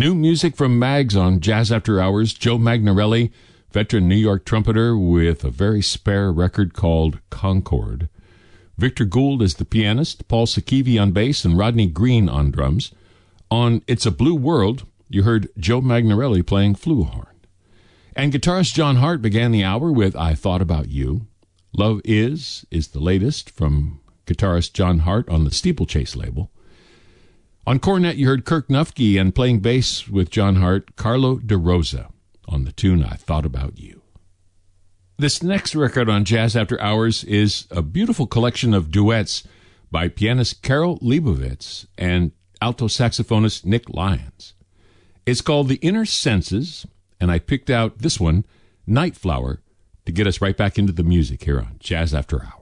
New music from Mags on Jazz After Hours. Joe Magnarelli, veteran New York trumpeter with a very spare record called Concord. Victor Gould is the pianist, Paul Sakivi on bass, and Rodney Green on drums. On It's a Blue World, you heard Joe Magnarelli playing flugelhorn. And guitarist John Hart began the hour with I Thought About You. Love Is the latest from guitarist John Hart on the Steeplechase label. On cornet, you heard Kirk Nufke, and playing bass with John Hart, Carlo DeRosa on the tune I Thought About You. This next record on Jazz After Hours is a beautiful collection of duets by pianist Carol Leibovitz and alto saxophonist Nick Lyons. It's called The Inner Senses, and I picked out this one, Night Flower, to get us right back into the music here on Jazz After Hours.